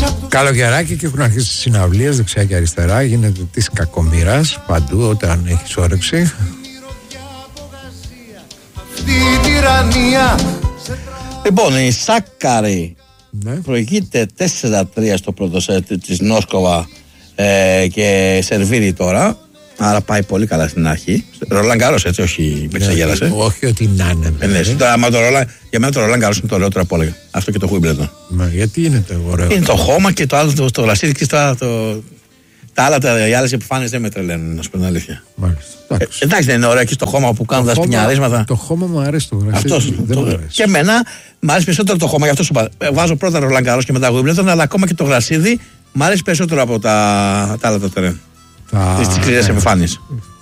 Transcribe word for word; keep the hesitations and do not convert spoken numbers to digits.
Καλοκαιράκι και έχουν αρχίσει τις συναυλίες δεξιά και αριστερά. Γίνεται της κακομοίρας παντού όταν έχεις όρεξη. Λοιπόν, η Σάκαρη Ναι. προηγείται τέσσερα τρία στο πρώτο σετ της Νόσκοβα ε, και σερβίρει τώρα. Άρα πάει πολύ καλά στην αρχή. Ρολάν Γκάρος, έτσι, όχι με ξεγέλασε. Όχι ότι να είναι. Ε, ναι, τώρα, άμα το Ρολάν, για μένα το Ρολάν Γκάρος είναι το ωραιότερο από όλα. Αυτό και το Wimbledon. Μα γιατί είναι το ωραίο? Είναι το χώμα και το άλλο το, το γρασίδι και το, το, τα άλλα, τα, οι άλλες επιφάνειες δεν με τρελαίνουν, να σου πω την αλήθεια. Μάλιστα. Ε, εντάξει, δεν είναι ωραίο και στο χώμα που κάνουν τα σπινιαρίσματα. Το χώμα μου αρέσει το γραφείο. Αυτός, δεν το, μου αρέσει. και εμένα μου αρέσει περισσότερο το χώμα, γι' αυτό σου είπα. Ε, βάζω πρώτα Ρολάν Γκάρος και μετά Wimbledon, αλλά ακόμα και το γρασίδι μου αρέσει περισσότερο από τα, τα άλλα τα τερέν. Τις σκληρές επιφάνειες.